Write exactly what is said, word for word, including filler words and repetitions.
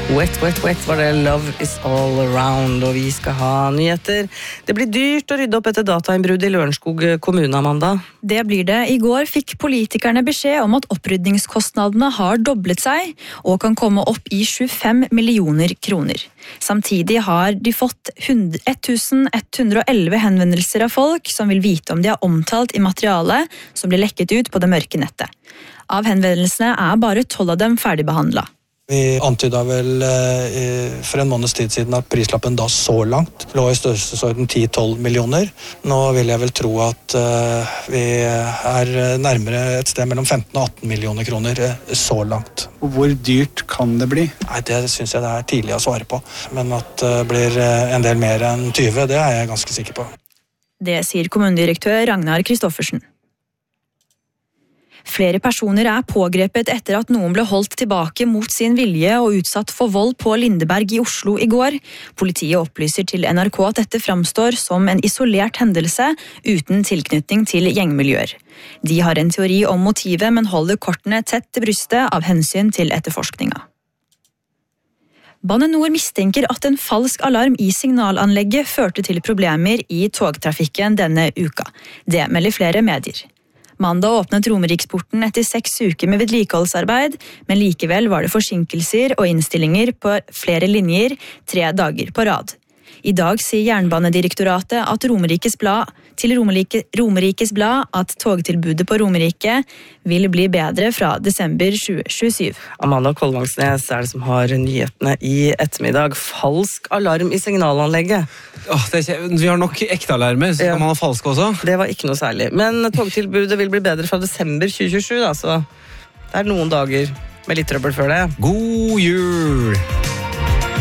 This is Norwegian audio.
Wet, wet, wet var det. Love is all around, og vi skal ha nyheter. Det blir dyrt å rydde opp etter datainnbrudd i Lørenskog kommune, Amanda. Det blir det. I går fikk politikerne beskjed om at opprydningskostnadene har doblet seg, og kan komme opp i tjuefem millioner kroner. Samtidig har de fått ett tusen ett hundre og elleve henvendelser av folk som vil vite om de har omtalt i materialet som blir lekket ut på det mørke nettet. Av henvendelsene er bare tolv av dem ferdigbehandlet. Vi antydet vel eh, for en måneds tid siden at prislappen da så langt lå i størrelsesorden ti til tolv millioner. Nå vil jeg vel tro at eh, vi er nærmere et sted mellom femten og atten millioner kroner eh, så langt. Og hvor dyrt kan det bli? Nei, det synes jeg det er tidlig å svare på. Men at det blir en del mer enn tyve, det er jeg ganske sikker på. Det sier kommunedirektør Ragnar Kristoffersen. Flere personer er pågrepet etter at noen ble holdt tilbake mot sin vilje og utsatt for vold på Lindeberg i Oslo i går. Politiet opplyser til N R K at dette framstår som en isolert hendelse uten tilknytning til gjengmiljøer. De har en teori om motivet, men holder kortene tett til brystet av hensyn til etterforskninga. Bane Nor mistenker at en falsk alarm i signalanlegget førte til problemer i togtrafikken denne uka. Det melder flere medier. Mandag åpnet Romeriksporten etter seks uker med vedlikeholdsarbeid, men likevel var det forsinkelser og innstillinger på flere linjer tre dager på rad. I dag sier Jernbanedirektoratet at Romerikes Blad, til Romerike, Romerikes Blad at togtilbudet på Romerike vil bli bedre fra desember tjue tjuesyv. Amanda Kolvangsnes er det som har nyhetene i ettermiddag. Falsk alarm i signalanlegget. Åh, det er ikke, vi har nok ekte alarmer, så Ja. kan man ha falsk også. Det var ikke noe særlig. Men togtilbudet vil bli bedre fra desember tjue tjuesju, da, så det er noen dager med litt trøbbel før det. God jul!